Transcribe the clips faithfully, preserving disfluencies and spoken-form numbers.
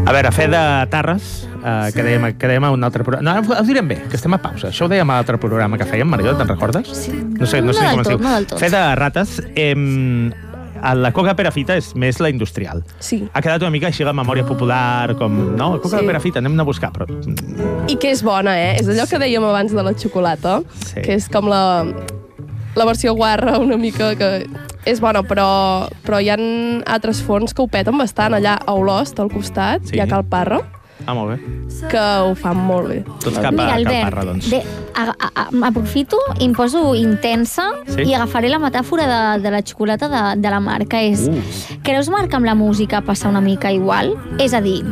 A veure, fe de Tarres, eh, que, dèiem, que dèiem a un altre programa... No, ho direm bé, que estem a pausa. Això ho dèiem a l'altre programa que fèiem, Marió, te'n recordes? Sí. No sé, no sé no com es tot, diu. No del tot. Fe de rates, eh, la coca perafita és més la industrial. Sí. Ha quedat una mica així la memòria popular, com... No, coca Sí. perafita, anem a buscar, però... I que és bona, eh? És allò que dèiem abans de la xocolata, Sí. que és com la, la versió guarra una mica, que és bona, però, però hi ha altres forns que ho peten bastant. Allà a Olost, al costat, Sí. hi ha Cal Parra, Ah, molt bé. que ho fan molt bé. Tots cap Mira, a Cal Albert, Parra, doncs. de, a, a, a, aprofito i em poso intensa Sí? i agafaré la metàfora de, de la xocolata de, de la Marc, que és... Uh. Creus, Marc, amb la música passa una mica igual? És a dir,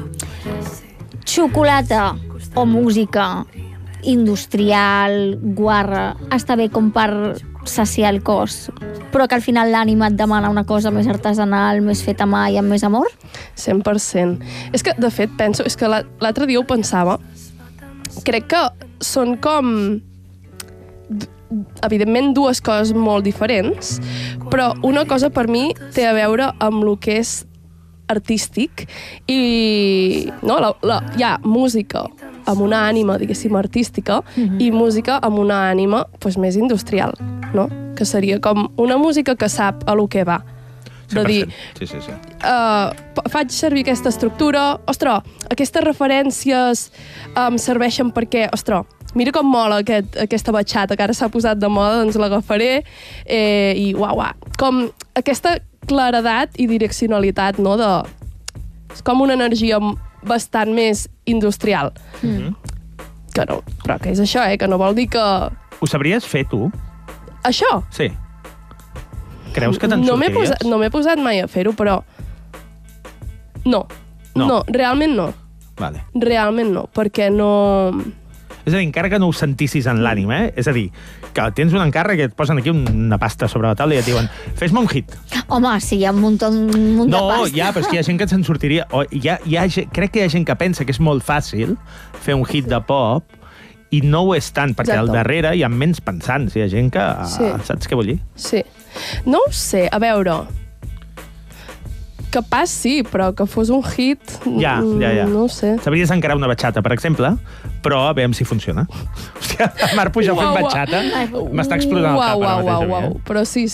xocolata o música industrial, guarra, està bé com per saciar el cos, però que al final l'ànima et demana una cosa més artesanal, més feta a mà i amb més amor? cent per cent. És que, de fet, penso... És que l'altre dia ho pensava. Crec que són com... evidentment, dues coses molt diferents, però una cosa per mi té a veure amb el que és artístic i... No, la, la, hi ha música amb una ànima, diguéssim, artística mm-hmm. i música amb una ànima pues, més industrial, no? Que seria com una música que sap a lo que va. De dir, sí, sí, sí. Uh, faig servir aquesta estructura, ostres, aquestes referències em um, serveixen perquè, ostres, mira com mola aquest, aquesta batxata que ara s'ha posat de moda, doncs l'agafaré eh, i uau, uau. Com aquesta claredat i direccionalitat, no? De, és com una energia bastant més industrial. Mm. Que no, però que és això, eh? Que no vol dir que... Ho sabries fer, tu? Això? Sí. Creus que te'n no sortiries? Posat, no m'he posat mai a fer-ho, però... No. No. No, realment no. Vale. Realment no, perquè no... És a dir, encara que no ho sentissis en l'ànima, eh? És a dir, que tens un encàrrec i et posen aquí una pasta sobre la taula i et diuen fes-me un hit. Home, sí, hi ha un munt, un munt No, de pasta. ja, però és que hi ha gent que se'n sortiria... O hi ha, hi ha, gent- crec que hi ha gent que pensa que és molt fàcil fer un hit de pop i no ho és tant, perquè Exacte. al darrere hi ha menys pensants. Hi ha gent que... Sí. Saps què vull dir? Sí. No ho sé, a veure... Capaz sí, però que fos un hit... Ja, ja, ja. No ho sé. Sabries encarar una batxata, per exemple, però a veure si funciona. Hòstia, la Mar Pujol fent Uau, uau. batxata m'està explotant el cap Uau, ara uau, mateix. uau, a mi, uau. eh? Però sí,